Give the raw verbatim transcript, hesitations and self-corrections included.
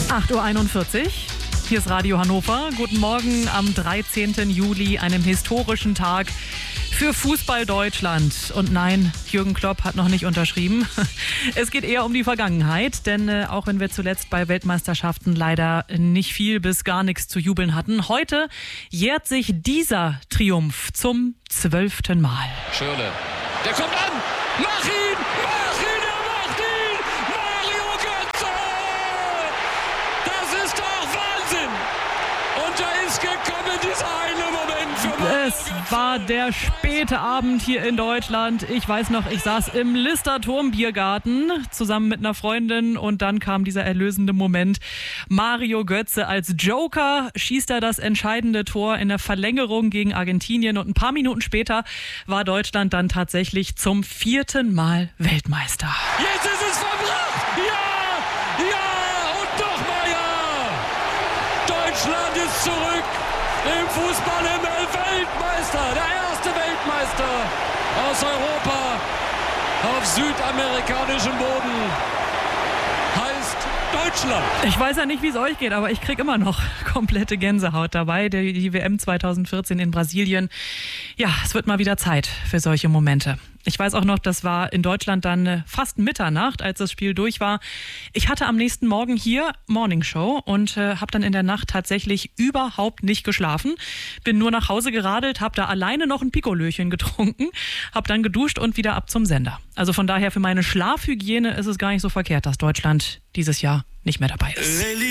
acht Uhr einundvierzig. Hier ist Radio Hannover. Guten Morgen am dreizehnten Juli, einem historischen Tag für Fußball Deutschland. Und nein, Jürgen Klopp hat noch nicht unterschrieben. Es geht eher um die Vergangenheit, denn äh, auch wenn wir zuletzt bei Weltmeisterschaften leider nicht viel bis gar nichts zu jubeln hatten, heute jährt sich dieser Triumph zum zwölften Mal. Schürrle, der kommt an! Mach ihn! Mach ihn! Er macht ihn! Mario Götze! Das ist doch Wahnsinn! Und da ist gekommen dieser eine Moment für Mario Es war der späte Abend hier in Deutschland. Ich weiß noch, ich saß im Listerturm Biergarten zusammen mit einer Freundin und dann kam dieser erlösende Moment. Mario Götze als Joker schießt er das entscheidende Tor in der Verlängerung gegen Argentinien und ein paar Minuten später war Deutschland dann tatsächlich zum vierten Mal Weltmeister. Jetzt ist es verbracht! Ja! Ja! Und nochmal ja! Deutschland ist zurück im Fußballhimmel, Weltmeister! Der erste Weltmeister aus Europa auf südamerikanischem Boden heißt Deutschland. Ich weiß ja nicht, wie es euch geht, aber ich kriege immer noch komplette Gänsehaut dabei. Die, die W M zweitausendvierzehn in Brasilien. Ja, es wird mal wieder Zeit für solche Momente. Ich weiß auch noch, das war in Deutschland dann fast Mitternacht, als das Spiel durch war. Ich hatte am nächsten Morgen hier Morningshow und äh, habe dann in der Nacht tatsächlich überhaupt nicht geschlafen. Bin nur nach Hause geradelt, habe da alleine noch ein Pikolöchen getrunken, habe dann geduscht und wieder ab zum Sender. Also von daher für meine Schlafhygiene ist es gar nicht so verkehrt, dass Deutschland dieses Jahr nicht mehr dabei ist.